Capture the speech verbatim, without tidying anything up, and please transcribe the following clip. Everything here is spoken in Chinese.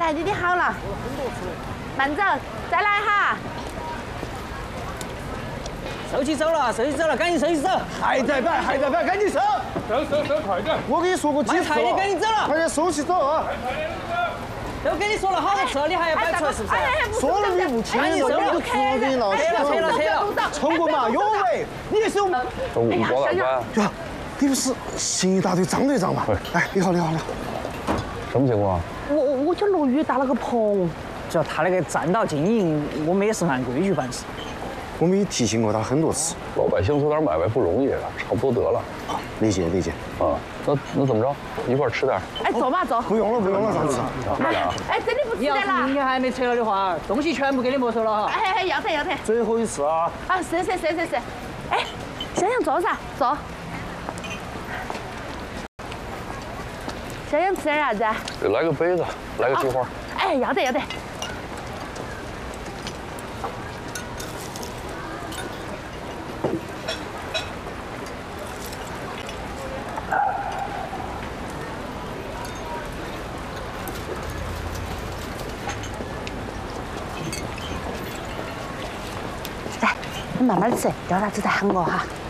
哎，你你好了，慢走，再来哈。 收起走了，收起走了，赶紧收起走。 还在摆，还在摆，赶紧收。 收收收，快点！ 我跟你说过几次了， 赶紧走了， 快点收起走啊！ 都跟你说了好多次了，你还要摆出来是不是？ 说了你不听，你都不听了， 扯了扯了扯了， 冲过马有为，你也是我。 我老板。 呀，你不是新一大队张队长吗？哎，你好，你好，你好。 什么情况？ 我我就落雨搭了个棚。 只要他那个占道经营，我们也是按规矩办事。 我们也提醒过他很多次， 老百姓做点买卖不容易，差不多得了。 理解理解。 啊，那那怎么着？一块吃点。 哎，走吧走。 不用了不用了，上次。 慢点啊。 哎，真的不吃你要的啦。 是明天还没撤了的话，东西全部给你没收了哈。 哎哎，要得要得。 最后一次啊。 啊，是是是是是。哎，想想坐噻，坐。想想吃点啥子？ 来个杯子，来个菊花。 哎，要得要得。来，你慢慢吃，要啥子再喊我哈。